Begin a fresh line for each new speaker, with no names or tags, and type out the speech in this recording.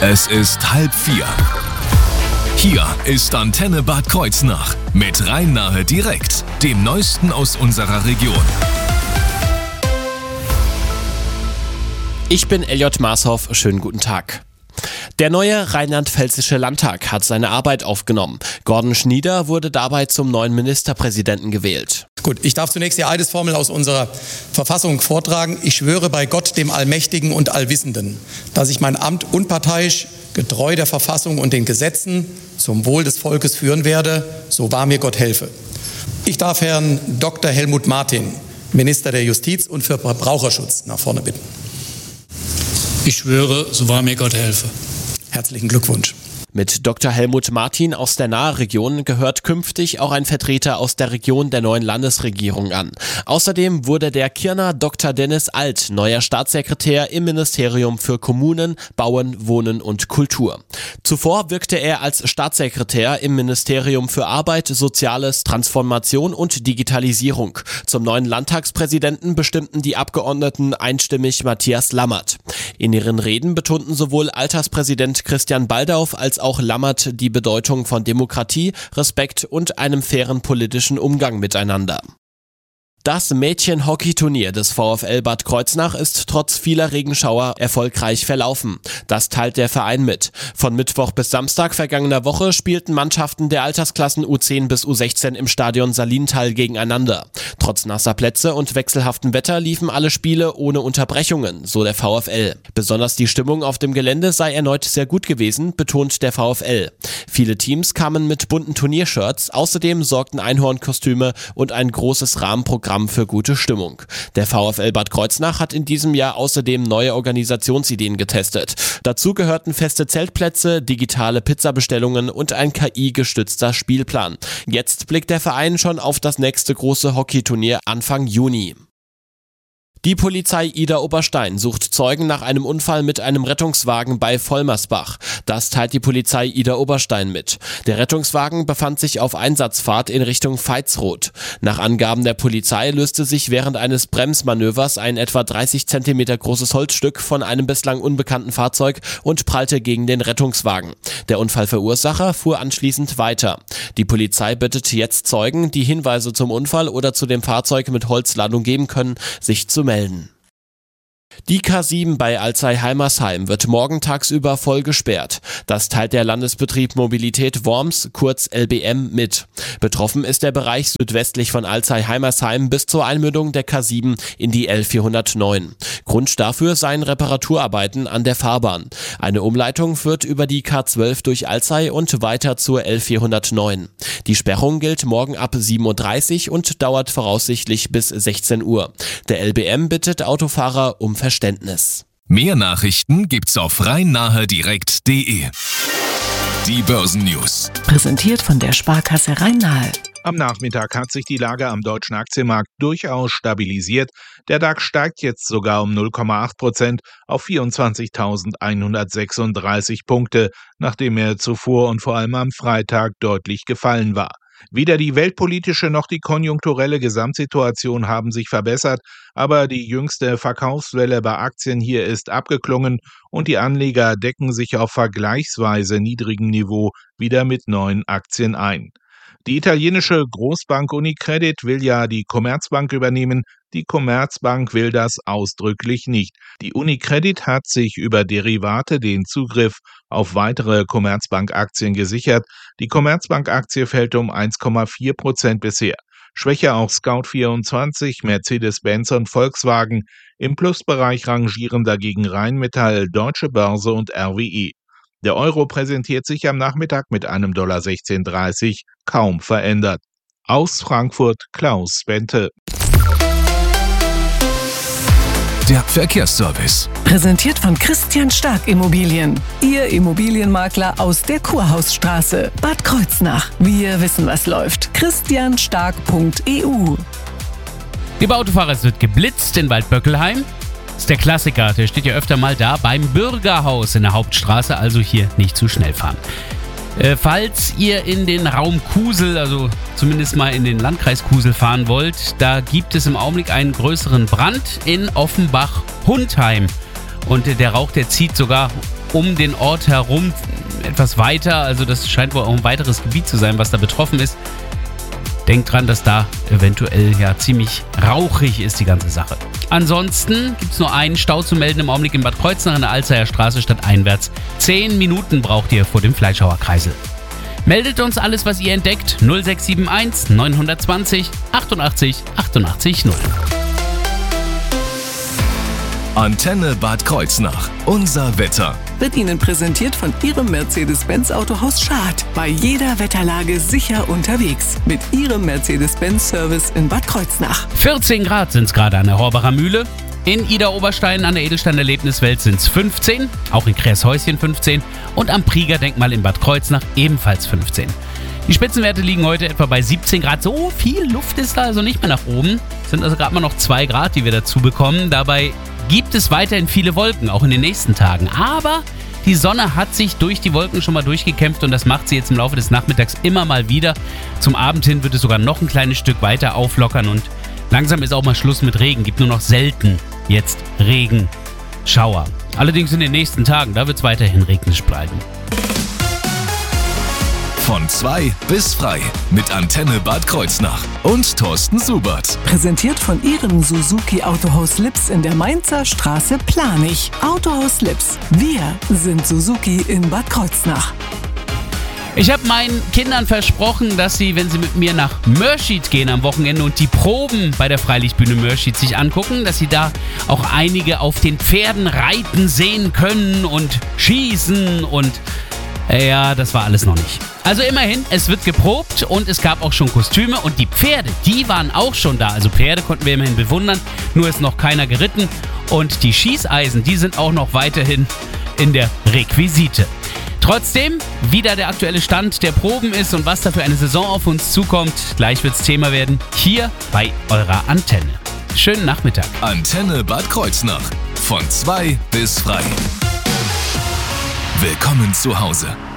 Es ist 3:30. Hier ist Antenne Bad Kreuznach mit Rhein-Nahe direkt, dem Neuesten aus unserer Region.
Ich bin Elliot Marshoff, schönen guten Tag. Der neue rheinland-pfälzische Landtag hat seine Arbeit aufgenommen. Gordon Schnieder wurde dabei zum neuen Ministerpräsidenten gewählt.
Gut, ich darf zunächst die Eidesformel aus unserer Verfassung vortragen. Ich schwöre bei Gott, dem Allmächtigen und Allwissenden, dass ich mein Amt unparteiisch, getreu der Verfassung und den Gesetzen zum Wohl des Volkes führen werde, so wahr mir Gott helfe. Ich darf Herrn Dr. Helmut Martin, Minister der Justiz und für Verbraucherschutz, nach vorne bitten.
Ich schwöre, so wahr mir Gott helfe.
Herzlichen Glückwunsch.
Mit Dr. Helmut Martin aus der Nahregion gehört künftig auch ein Vertreter aus der Region der neuen Landesregierung an. Außerdem wurde der Kirner Dr. Dennis Alt neuer Staatssekretär im Ministerium für Kommunen, Bauen, Wohnen und Kultur. Zuvor wirkte er als Staatssekretär im Ministerium für Arbeit, Soziales, Transformation und Digitalisierung. Zum neuen Landtagspräsidenten bestimmten die Abgeordneten einstimmig Matthias Lammert. In ihren Reden betonten sowohl Alterspräsident Christian Baldauf als auch Lammert die Bedeutung von Demokratie, Respekt und einem fairen politischen Umgang miteinander. Das Mädchen-Hockey-Turnier des VfL Bad Kreuznach ist trotz vieler Regenschauer erfolgreich verlaufen. Das teilt der Verein mit. Von Mittwoch bis Samstag vergangener Woche spielten Mannschaften der Altersklassen U10 bis U16 im Stadion Salintal gegeneinander. Trotz nasser Plätze und wechselhaftem Wetter liefen alle Spiele ohne Unterbrechungen, so der VfL. Besonders die Stimmung auf dem Gelände sei erneut sehr gut gewesen, betont der VfL. Viele Teams kamen mit bunten Turniershirts, außerdem sorgten Einhornkostüme und ein großes Rahmenprogramm für gute Stimmung. Der VfL Bad Kreuznach hat in diesem Jahr außerdem neue Organisationsideen getestet. Dazu gehörten feste Zeltplätze, digitale Pizzabestellungen und ein KI-gestützter Spielplan. Jetzt blickt der Verein schon auf das nächste große Hockeyturnier Anfang Juni. Die Polizei Idar-Oberstein sucht Zeugen nach einem Unfall mit einem Rettungswagen bei Vollmersbach. Das teilt die Polizei Idar-Oberstein mit. Der Rettungswagen befand sich auf Einsatzfahrt in Richtung Veitsroth. Nach Angaben der Polizei löste sich während eines Bremsmanövers ein etwa 30 cm großes Holzstück von einem bislang unbekannten Fahrzeug und prallte gegen den Rettungswagen. Der Unfallverursacher fuhr anschließend weiter. Die Polizei bittet jetzt Zeugen, die Hinweise zum Unfall oder zu dem Fahrzeug mit Holzladung geben können, sich zu melden. Die K7 bei Alzey-Heimersheim wird morgen tagsüber voll gesperrt. Das teilt der Landesbetrieb Mobilität Worms, kurz LBM, mit. Betroffen ist der Bereich südwestlich von Alzey-Heimersheim bis zur Einmündung der K7 in die L409. Grund dafür seien Reparaturarbeiten an der Fahrbahn. Eine Umleitung führt über die K12 durch Alzey und weiter zur L409. Die Sperrung gilt morgen ab 7:30 Uhr und dauert voraussichtlich bis 16 Uhr. Der LBM bittet Autofahrer um Verständnis.
Mehr Nachrichten gibt's auf rheinnahedirekt.de. Die Börsennews.
Präsentiert von der Sparkasse Rhein-Nahe.
Am Nachmittag hat sich die Lage am deutschen Aktienmarkt durchaus stabilisiert. Der DAX steigt jetzt sogar um 0,8% auf 24.136 Punkte, nachdem er zuvor und vor allem am Freitag deutlich gefallen war. Weder die weltpolitische noch die konjunkturelle Gesamtsituation haben sich verbessert, aber die jüngste Verkaufswelle bei Aktien hier ist abgeklungen und die Anleger decken sich auf vergleichsweise niedrigem Niveau wieder mit neuen Aktien ein. Die italienische Großbank Unicredit will ja die Commerzbank übernehmen. Die Commerzbank will das ausdrücklich nicht. Die Unicredit hat sich über Derivate den Zugriff auf weitere Commerzbank-Aktien gesichert. Die Commerzbank-Aktie fällt um 1,4% bisher. Schwächer auch Scout24, Mercedes-Benz und Volkswagen. Im Plusbereich rangieren dagegen Rheinmetall, Deutsche Börse und RWE. Der Euro präsentiert sich am Nachmittag mit einem $16,30 kaum verändert. Aus Frankfurt Klaus Bente.
Der Verkehrsservice.
Präsentiert von Christian Stark Immobilien. Ihr Immobilienmakler aus der Kurhausstraße. Bad Kreuznach. Wir wissen, was läuft. christianstark.eu.
Liebe Autofahrer, es wird geblitzt in Waldböckelheim. Das ist der Klassiker, der steht ja öfter mal da beim Bürgerhaus in der Hauptstraße, also hier nicht zu schnell fahren. Falls ihr in den Raum Kusel, also zumindest mal in den Landkreis Kusel fahren wollt, da gibt es im Augenblick einen größeren Brand in Offenbach-Hundheim. Und der Rauch, der zieht sogar um den Ort herum etwas weiter. Also das scheint wohl auch ein weiteres Gebiet zu sein, was da betroffen ist. Denkt dran, dass da eventuell ja ziemlich rauchig ist, die ganze Sache. Ansonsten gibt es nur einen Stau zu melden im Augenblick in Bad Kreuznach an der Alzeyer Straße stadteinwärts. 10 Minuten braucht ihr vor dem Fleischhauer Kreisel. Meldet uns alles, was ihr entdeckt. 0671 920 88 88 0.
Antenne Bad Kreuznach. Unser Wetter.
Wird Ihnen präsentiert von Ihrem Mercedes-Benz Autohaus Schad. Bei jeder Wetterlage sicher unterwegs. Mit Ihrem Mercedes-Benz-Service in Bad Kreuznach.
14 Grad sind es gerade an der Horbacher Mühle. In Ida-Oberstein an der Edelstein-Erlebniswelt sind es 15. Auch in Kräshäuschen 15. Und am Prieger-Denkmal in Bad Kreuznach ebenfalls 15. Die Spitzenwerte liegen heute etwa bei 17 Grad. So viel Luft ist da also nicht mehr nach oben. Es sind also gerade mal noch 2 Grad, die wir dazu bekommen. Dabei gibt es weiterhin viele Wolken, auch in den nächsten Tagen. Aber die Sonne hat sich durch die Wolken schon mal durchgekämpft und das macht sie jetzt im Laufe des Nachmittags immer mal wieder. Zum Abend hin wird es sogar noch ein kleines Stück weiter auflockern und langsam ist auch mal Schluss mit Regen. Gibt nur noch selten jetzt Regen, Schauer. Allerdings in den nächsten Tagen, da wird es weiterhin regnerisch bleiben.
Von 2 bis frei mit Antenne Bad Kreuznach und Thorsten Subert.
Präsentiert von Ihrem Suzuki Autohaus Lips in der Mainzer Straße Planich. Autohaus Lips. Wir sind Suzuki in Bad Kreuznach.
Ich habe meinen Kindern versprochen, dass sie, wenn sie mit mir nach Mörschid gehen am Wochenende und die Proben bei der Freilichtbühne Mörschid sich angucken, dass sie da auch einige auf den Pferden reiten sehen können und schießen und ja, das war alles noch nicht. Also immerhin, es wird geprobt und es gab auch schon Kostüme und die Pferde, die waren auch schon da. Also Pferde konnten wir immerhin bewundern, nur ist noch keiner geritten. Und die Schießeisen, die sind auch noch weiterhin in der Requisite. Trotzdem, wieder der aktuelle Stand der Proben ist und was da für eine Saison auf uns zukommt, gleich wird's Thema werden, hier bei eurer Antenne. Schönen Nachmittag.
Antenne Bad Kreuznach. Von 2 bis frei. Willkommen zu Hause.